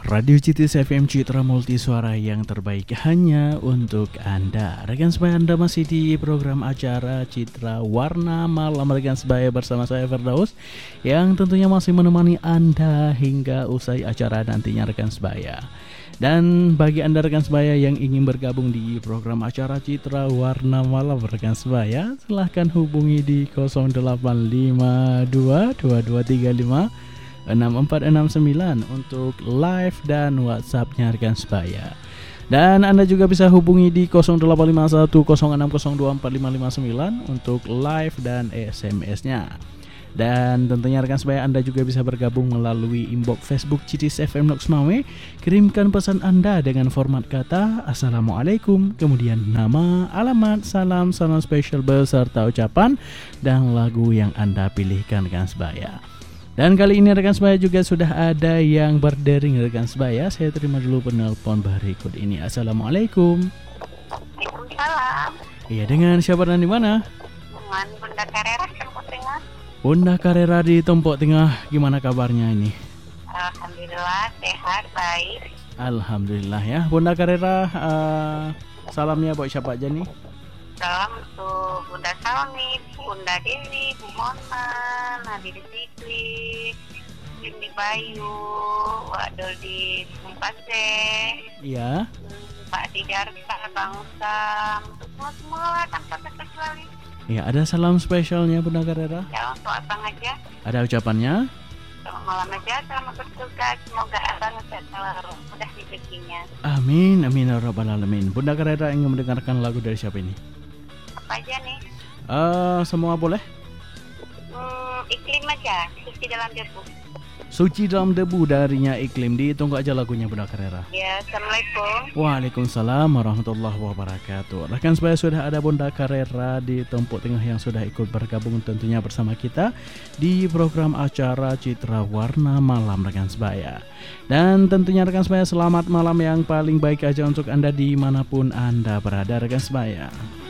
Radio Citis FM Citra Multisuara yang terbaik hanya untuk Anda. Rekan sebaya, Anda masih di program acara Citra Warna Malam rekan sebaya bersama saya Firdaus, yang tentunya masih menemani Anda hingga usai acara nantinya rekan sebaya. Dan bagi Anda rekan sebaya yang ingin bergabung di program acara Citra Warna Malam rekan sebaya, silahkan hubungi di 08522235 6469 untuk live dan WhatsApp-nya rekan sebaya. Dan Anda juga bisa hubungi di 085106024559 untuk live dan SMS-nya. Dan tentunya rekan sebaya, Anda juga bisa bergabung melalui inbox Facebook Citis FM Loksmawe. Kirimkan pesan Anda dengan format kata Assalamualaikum, kemudian nama, alamat, salam spesial beserta ucapan dan lagu yang Anda pilihkan rekan sebaya. Dan kali ini rekan sebaya juga sudah ada yang berdering rekan sebaya. Saya terima dulu penelpon berikut ini. Assalamualaikum. Waalaikumsalam. Iya, dengan siapa dan di mana? Dengan Bunda Karera Tempok Tengah. Bunda Karera di Tempok Tengah. Gimana kabarnya ini? Alhamdulillah sehat, baik. Alhamdulillah ya. Bunda Karera, salamnya buat siapa aja nih? Salam untuk Bunda Salmi, Bunda Dewi, Bu Mona, Nabi Sikri, Cindy Bayu, Wak Doldi Sumpase, Iya. Pak Didarta, Bang Sam, semua tanpa terkecuali. Iya, ada salam spesialnya Bunda Karera? Ya, untuk abang aja. Ada ucapannya? Selamat malam aja, selamat bertugas. Semoga abang selalu mudah rezekinya. Amin, amin ya rabbal alamin. Bunda Karera ingin mendengarkan lagu dari siapa ini? Apa aja nih? Semua boleh? Iklim aja, suci dalam debu. Suci dalam debu darinya Iklim. Ditunggu aja lagunya Bunda Karera. Ya, Assalamualaikum. Waalaikumsalam warahmatullahi wabarakatuh. Rekan sebaya, sudah ada Bunda Karera di Tempok Tengah yang sudah ikut bergabung tentunya bersama kita di program acara Citra Warna Malam rekan sebaya. Dan tentunya rekan sebaya, selamat malam yang paling baik aja untuk Anda dimanapun Anda berada rekan sebaya.